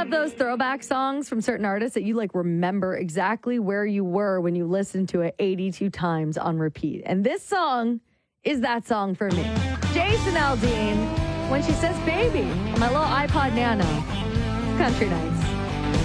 have those throwback songs from certain artists that you like remember exactly where you were when you listened to it 82 times on repeat. And this song is that song for me. Jason Aldean, When She Says Baby, on my little iPod Nano. Country Nights.